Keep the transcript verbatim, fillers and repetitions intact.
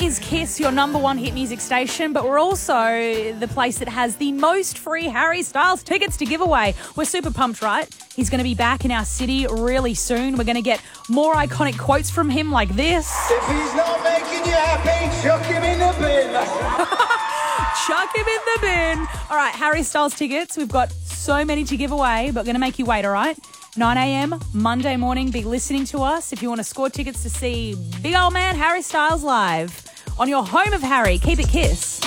is Kiss, your number one hit music station, but we're also the place that has the most free Harry Styles tickets to give away. We're super pumped, right? He's going to be back in our city really soon. We're going to get more iconic quotes from him like this. If he's not making you happy, chuck him in the bin. Chuck him in the bin. All right, Harry Styles tickets. We've got so many to give away, but going to make you wait, all right? nine a.m. Monday morning, be listening to us if you want to score tickets to see big old man Harry Styles live on your home of Harry. Keep it Kiss.